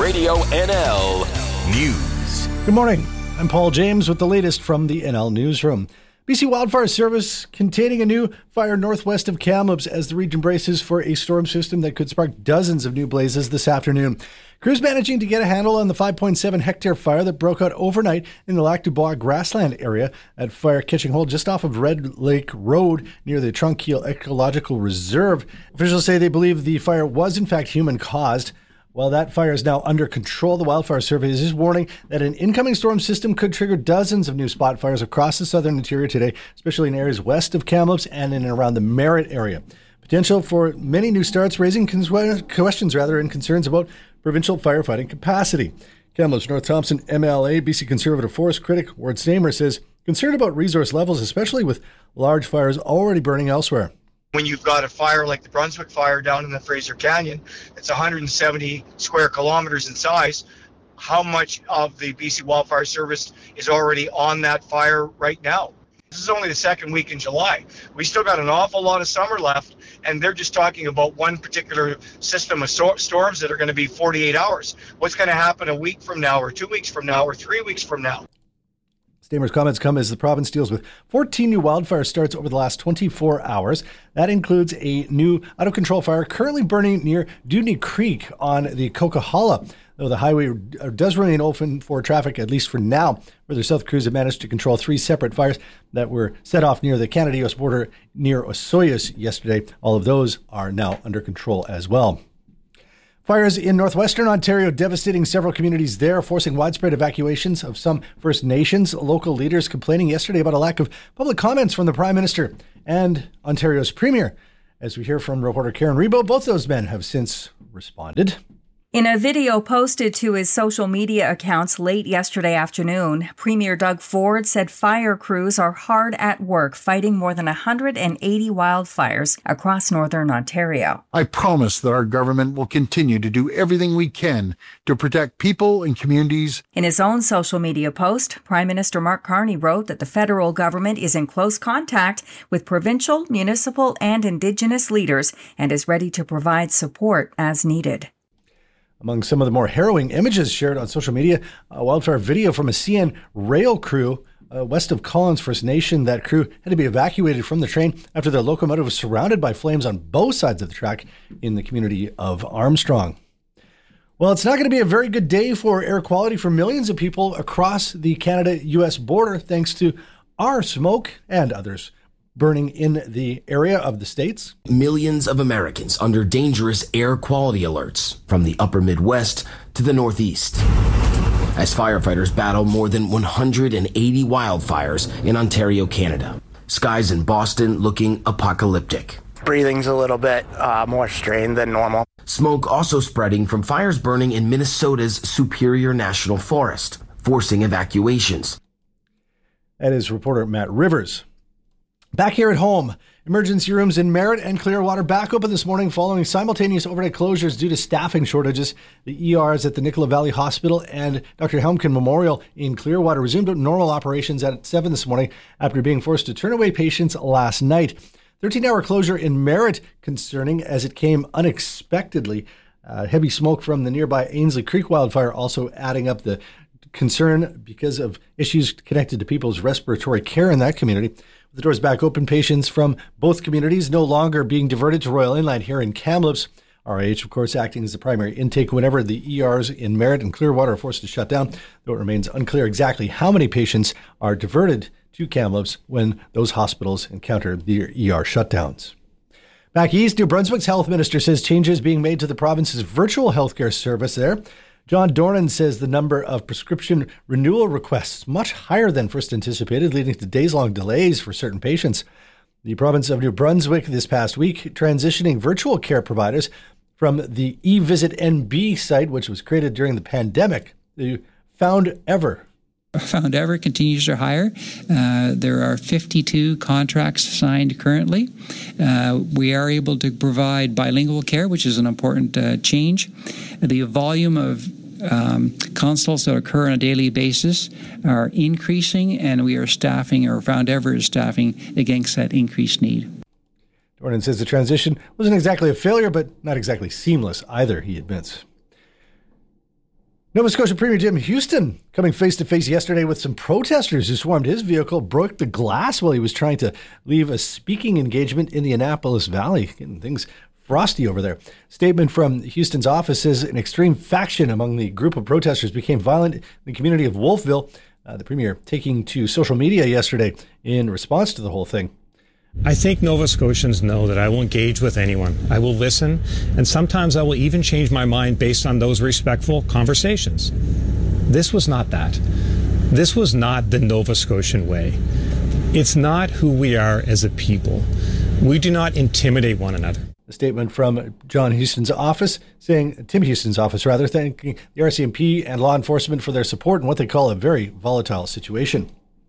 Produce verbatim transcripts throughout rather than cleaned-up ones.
Radio N L News. Good morning. I'm Paul James with the latest from the N L Newsroom. B C Wildfire Service containing a new fire northwest of Kamloops as the region braces for a storm system that could spark dozens of new blazes this afternoon. Crews managing to get a handle on the five point seven hectare fire that broke out overnight in the Lac du Bois grassland area at fire catching hold just off of Red Lake Road near the Trunkiel Ecological Reserve. Officials say they believe the fire was in fact human caused. While that fire is now under control, the Wildfire Service is warning that an incoming storm system could trigger dozens of new spot fires across the southern interior today, especially in areas west of Kamloops and in and around the Merritt area. Potential for many new starts, raising questions rather and concerns about provincial firefighting capacity. Kamloops North Thompson M L A, B C Conservative Forest critic Ward Stamer says concerned about resource levels, especially with large fires already burning elsewhere. When you've got a fire like the Brunswick fire down in the Fraser Canyon, it's one hundred seventy square kilometers in size. How much of the B C Wildfire Service is already on that fire right now? This is only the second week in July. We still got an awful lot of summer left, and they're just talking about one particular system of so- storms that are going to be forty-eight hours. What's going to happen a week from now, or two weeks from now, or three weeks from now? Stamer's comments come as the province deals with fourteen new wildfire starts over the last twenty-four hours. That includes a new out-of-control fire currently burning near Dewdney Creek on the Coquihalla, though the highway does remain open for traffic, at least for now. Further south, crews have managed to control three separate fires that were set off near the Canada-U S border near Osoyoos yesterday. All of those are now under control as well. Fires in northwestern Ontario devastating several communities there, forcing widespread evacuations of some First Nations. Local leaders complaining yesterday about a lack of public comments from the Prime Minister and Ontario's Premier. As we hear from reporter Karen Rebo, both those men have since responded. In a video posted to his social media accounts late yesterday afternoon, Premier Doug Ford said fire crews are hard at work fighting more than one hundred eighty wildfires across northern Ontario. I promise that our government will continue to do everything we can to protect people and communities. In his own social media post, Prime Minister Mark Carney wrote that the federal government is in close contact with provincial, municipal, and Indigenous leaders and is ready to provide support as needed. Among some of the more harrowing images shared on social media, a wildfire video from a C N rail crew uh, west of Collins First Nation. That crew had to be evacuated from the train after their locomotive was surrounded by flames on both sides of the track in the community of Armstrong. Well, it's not going to be a very good day for air quality for millions of people across the Canada-U S border, thanks to our smoke and others burning in the area of the states. Millions of Americans under dangerous air quality alerts from the upper Midwest to the Northeast as firefighters battle more than one hundred eighty wildfires in Ontario, Canada. Skies in Boston looking apocalyptic. Breathing's a little bit uh, more strained than normal. Smoke also spreading from fires burning in Minnesota's Superior National Forest, forcing evacuations. That is reporter Matt Rivers. Back here at home, emergency rooms in Merritt and Clearwater back open this morning following simultaneous overnight closures due to staffing shortages. The E Rs at the Nicola Valley Hospital and Doctor Helmkin Memorial in Clearwater resumed normal operations at seven this morning after being forced to turn away patients last night. thirteen-hour closure in Merritt concerning as it came unexpectedly. Uh, heavy smoke from the nearby Ainslie Creek wildfire also adding up the concern because of issues connected to people's respiratory care in that community. With the doors back open, patients from both communities no longer being diverted to Royal Inland here in Kamloops. R I H, of course, acting as the primary intake whenever the E Rs in Merritt and Clearwater are forced to shut down, though it remains unclear exactly how many patients are diverted to Kamloops when those hospitals encounter the E R shutdowns. Back east, New Brunswick's health minister says changes being made to the province's virtual healthcare service there. John Dornan says the number of prescription renewal requests much higher than first anticipated, leading to days-long delays for certain patients. The province of New Brunswick this past week transitioning virtual care providers from the eVisit N B site, which was created during the pandemic, to Found Ever. Found Ever continues to hire. Uh, there are fifty-two contracts signed currently. Uh, we are able to provide bilingual care, which is an important uh, change. The volume of um, consults that occur on a daily basis are increasing, and we are staffing, or Found Ever is staffing, against that increased need. Dornan says the transition wasn't exactly a failure, but not exactly seamless either, he admits. Nova Scotia Premier Jim Houston coming face-to-face yesterday with some protesters who swarmed his vehicle, broke the glass while he was trying to leave a speaking engagement in the Annapolis Valley. Getting things frosty over there. Statement from Houston's office says an extreme faction among the group of protesters became violent in the community of Wolfville. Uh, the Premier taking to social media yesterday in response to the whole thing. I think Nova Scotians know that I will engage with anyone. I will listen, and sometimes I will even change my mind based on those respectful conversations. This was not that. This was not the Nova Scotian way. It's not who we are as a people. We do not intimidate one another. A statement from John Houston's office, saying, Tim Houston's office rather, thanking the R C M P and law enforcement for their support in what they call a very volatile situation.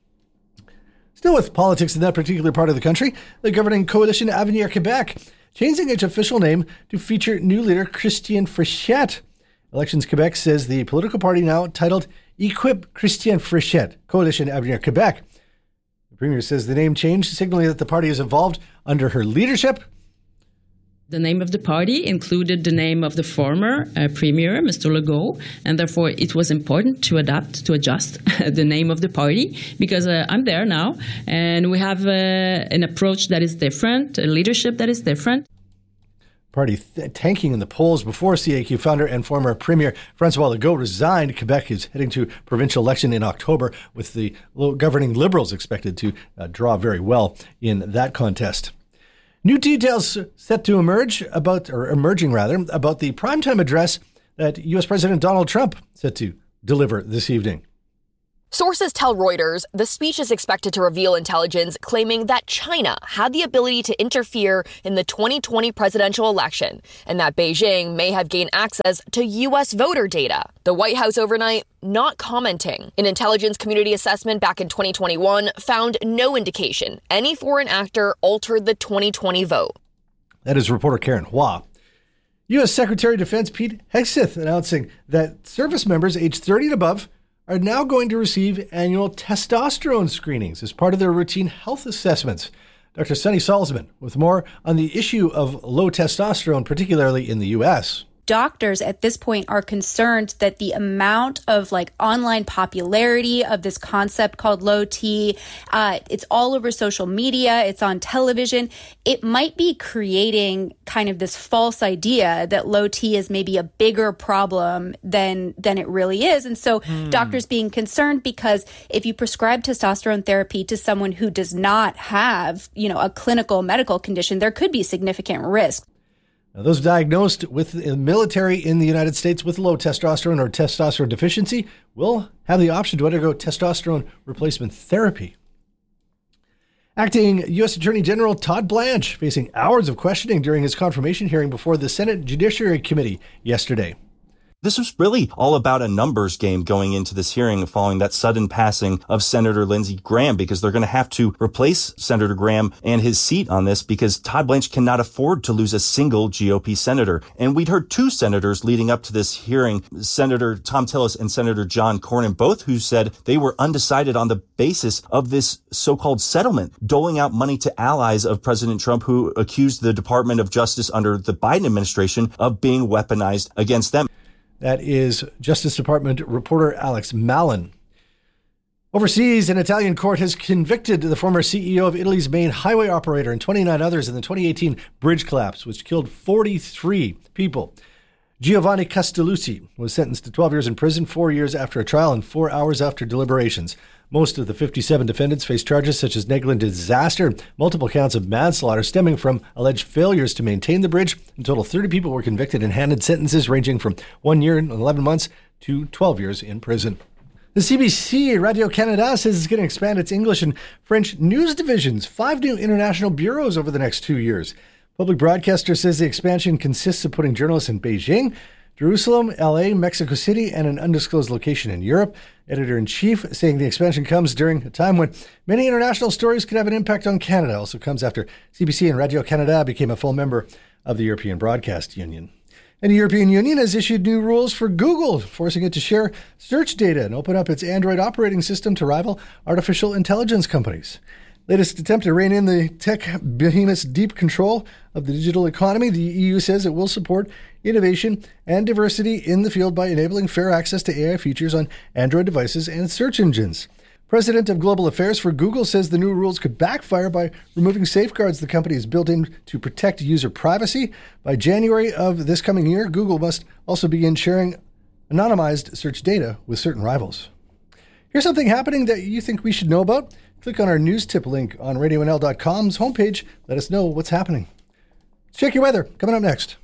Still with politics in that particular part of the country, the governing coalition Avenir Quebec changing its official name to feature new leader Christian Frechette. Elections Quebec says the political party now titled Equip Christian Frechette, Coalition Avenir Quebec. The Premier says the name change, signaling that the party has evolved under her leadership. The name of the party included the name of the former uh, premier, Mister Legault, and therefore it was important to adapt, to adjust the name of the party, because uh, I'm there now, and we have uh, an approach that is different, a leadership that is different. Party th- tanking in the polls before C A Q founder and former premier François Legault resigned. Quebec is heading to provincial election in October, with the governing Liberals expected to uh, draw very well in that contest. New details set to emerge about, or emerging rather, about the primetime address that U S President Donald Trump set to deliver this evening. Sources tell Reuters the speech is expected to reveal intelligence claiming that China had the ability to interfere in the twenty twenty presidential election and that Beijing may have gained access to U S voter data. The White House overnight not commenting. An intelligence community assessment back in twenty twenty-one found no indication any foreign actor altered the twenty twenty vote. That is reporter Karen Hua. U S Secretary of Defense Pete Hegseth announcing that service members aged thirty and above are now going to receive annual testosterone screenings as part of their routine health assessments. Doctor Sunny Salzman with more on the issue of low testosterone, particularly in the U S. Doctors at this point are concerned that the amount of like online popularity of this concept called low T, uh, it's all over social media, it's on television. It might be creating kind of this false idea that low T is maybe a bigger problem than than it really is. And so hmm. doctors being concerned, because if you prescribe testosterone therapy to someone who does not have, you know, a clinical medical condition, there could be significant risk. Now, those diagnosed with the military in the United States with low testosterone or testosterone deficiency will have the option to undergo testosterone replacement therapy. Acting U S Attorney General Todd Blanche facing hours of questioning during his confirmation hearing before the Senate Judiciary Committee yesterday. This was really all about a numbers game going into this hearing following that sudden passing of Senator Lindsey Graham, because they're going to have to replace Senator Graham and his seat on this because Todd Blanche cannot afford to lose a single G O P senator. And we'd heard two senators leading up to this hearing, Senator Thom Tillis and Senator John Cornyn, both who said they were undecided on the basis of this so-called settlement, doling out money to allies of President Trump who accused the Department of Justice under the Biden administration of being weaponized against them. That is Justice Department reporter Alex Mallon. Overseas, an Italian court has convicted the former C E O of Italy's main highway operator and twenty-nine others in the twenty eighteen bridge collapse, which killed forty-three people. Giovanni Castellucci was sentenced to twelve years in prison, four years after a trial and four hours after deliberations. Most of the fifty-seven defendants face charges such as negligent disaster, multiple counts of manslaughter stemming from alleged failures to maintain the bridge. In total, thirty people were convicted and handed sentences ranging from one year and eleven months to twelve years in prison. The C B C Radio-Canada says it's going to expand its English and French news divisions, five new international bureaus over the next two years. Public broadcaster says the expansion consists of putting journalists in Beijing, Jerusalem, L A, Mexico City, and an undisclosed location in Europe. Editor-in-chief saying the expansion comes during a time when many international stories could have an impact on Canada. Also comes after C B C and Radio-Canada became a full member of the European Broadcast Union. And the European Union has issued new rules for Google, forcing it to share search data and open up its Android operating system to rival artificial intelligence companies. Latest attempt to rein in the tech behemoth's deep control of the digital economy. The E U says it will support innovation and diversity in the field by enabling fair access to A I features on Android devices and search engines. President of Global Affairs for Google says the new rules could backfire by removing safeguards the company has built in to protect user privacy. By January of this coming year, Google must also begin sharing anonymized search data with certain rivals. Here's something happening that you think we should know about. Click on our news tip link on radio n l dot com's homepage. Let us know what's happening. Check your weather. Coming up next.